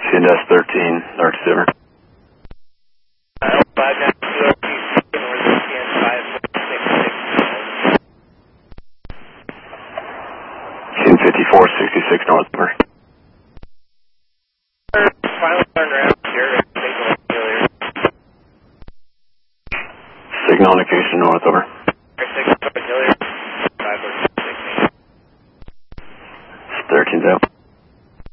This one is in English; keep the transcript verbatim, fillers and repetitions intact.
N S thirteen, North Silver. Uh, five nine zero, North N five six six. N fifty-four sixty-six, North Silver. Finally turned around here, signal auxiliary. Signal indication, North Silver. Signal auxiliary, five six six. thirteen's out.